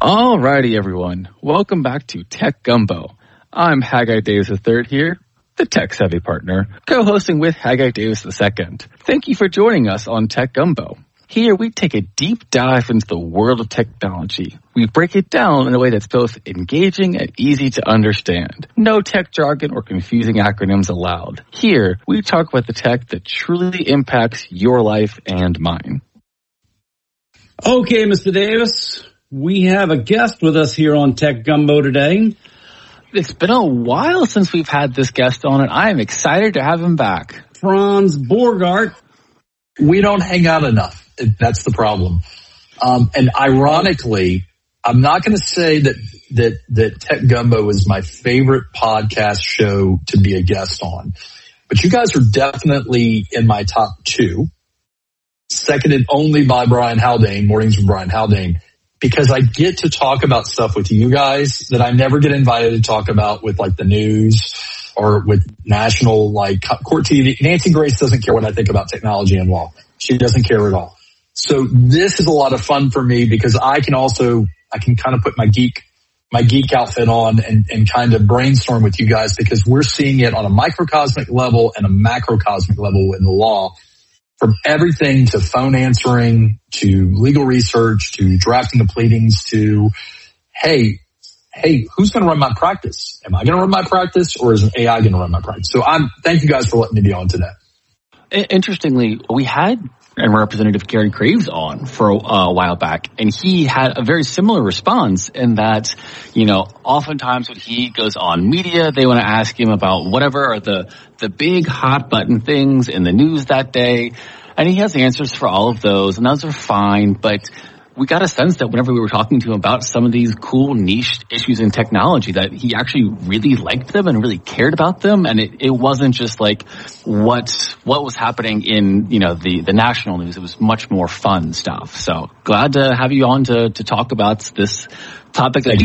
Alrighty, everyone. Welcome back to Tech Gumbo. I'm Haggai Davis III here, the tech-savvy partner, co-hosting with Haggai Davis II. Thank you for joining us on Tech Gumbo. Here, we take a deep dive into the world of technology. We break it down in a way that's both engaging and easy to understand. No tech jargon or confusing acronyms allowed. Here, we talk about the tech that truly impacts your life and mine. Okay, Mr. Davis, we have a guest with us here on Tech Gumbo today. It's been a while since we've had this guest on, and I am excited to have him back. Franz Borgart. We don't hang out enough. That's the problem. And ironically, I'm not going to say that Tech Gumbo is my favorite podcast show to be a guest on, but you guys are definitely in my top two, seconded only by Brian Haldane, Mornings with Brian Haldane, because I get to talk about stuff with you guys that I never get invited to talk about with like the news or with national like court TV. Nancy Grace doesn't care what I think about technology and law. She doesn't care at all. So this is a lot of fun for me because I can kind of put my geek outfit on and kind of brainstorm with you guys because we're seeing it on a microcosmic level and a macrocosmic level in the law, from everything to phone answering to legal research to drafting the pleadings to, hey, who's going to run my practice? Am I going to run my practice or is an AI going to run my practice? So thank you guys for letting me be on today. Interestingly, we had Representative Gary Graves on for a while back, and he had a very similar response in that, oftentimes when he goes on media, they want to ask him about whatever are the big hot button things in the news that day, and he has answers for all of those, and those are fine, but we got a sense that whenever we were talking to him about some of these cool niche issues in technology, that he actually really liked them and really cared about them. And it wasn't just like what was happening in, the national news. It was much more fun stuff. So glad to have you on to talk about this topic that